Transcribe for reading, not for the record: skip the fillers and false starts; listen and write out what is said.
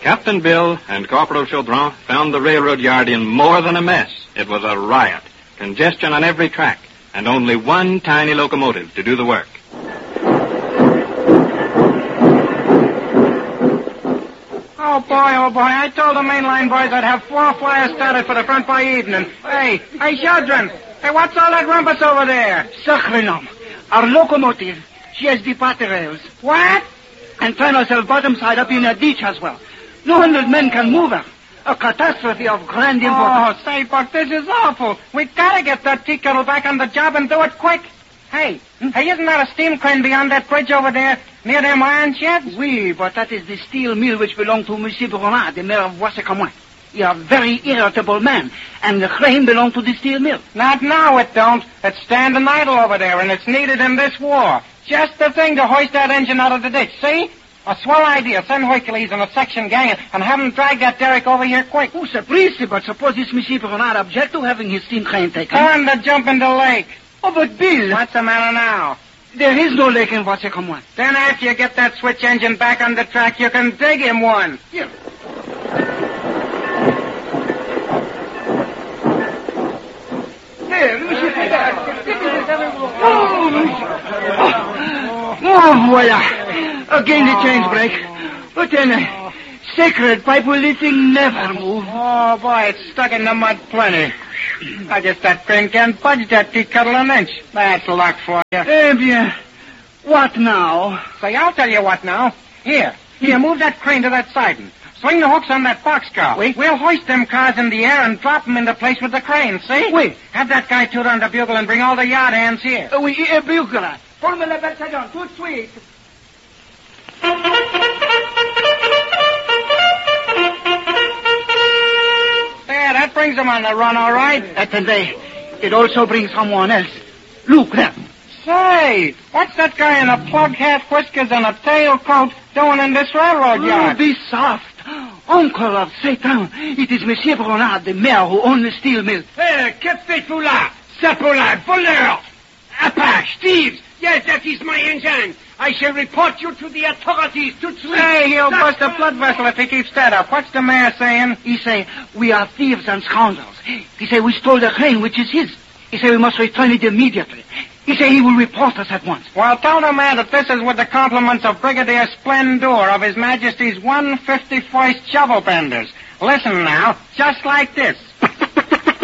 Captain Bill and Corporal Chaudron found the railroad yard in more than a mess. It was a riot. Congestion on every track, and only one tiny locomotive to do the work. Oh, boy, I told the mainline boys I'd have 4 flyers started for the front by evening. Hey, children, hey, what's all that rumpus over there? Sacre nom. Our locomotive, she has departed rails. What? And found herself bottom side up in a ditch as well. No 100 men can move her. A catastrophe of grand importance. Oh, say, Buck, this is awful. We gotta get that tea kettle back on the job and do it quick. Hey, isn't that a steam crane beyond that bridge over there, near them iron sheds? Oui, but that is the steel mill which belonged to Monsieur Bronard, the mayor of Bois-Camoin. He is a very irritable man, and the crane belonged to the steel mill. Not now, it don't. It's standing idle over there, and it's needed in this war. Just the thing to hoist that engine out of the ditch, see? A swell idea. Send Hercules and a section gang and have them drag that derrick over here quick. Oh, sapristi, but suppose this Monsieur Bernard object to having his steam crane taken. Turn the jump in the lake. Oh, but Bill... What's the matter now? There is no lake in Bois-Camoin. Then after you get that switch engine back on the track, you can dig him one. Here. Here, Monsieur Oh, voila. Again the chains break. But then, sacred pipe, will this thing never move? Oh, boy, it's stuck in the mud plenty. I guess that crane can't budge that tea kettle an inch. That's luck for you. Eh bien, what now? Say, I'll tell you what now. Here, move that crane to that siding. Swing the hooks on that boxcar. Oui. We'll hoist them cars in the air and drop them into place with the crane, see? Oui. Have that guy toot on the bugle and bring all the yard hands here. Oui, bugle. Forme le bataillon, tout de suite. There, that brings them on the run, all right. Attendez, it also brings someone else. Look, there. Say, what's that guy in a plug hat, whiskers, and a tailcoat doing in this railroad yard? Oh, be soft. Uncle of Satan, it is Monsieur Bronard, the mayor who owns the steel mill. Que faites-vous là? Sapolade, voleur! Apache, thieves! Yes, that is my engine. I shall report you to the authorities to suite. Hey, he'll bust a blood vessel if he keeps that up. What's the mayor saying? He say, we are thieves and scoundrels. He say, we stole the crane, which is his. He say, we must return it immediately. He say, he will report us at once. Well, tell the man that this is with the compliments of Brigadier Splendor of His Majesty's 151st Shovel Benders. Listen now, just like this.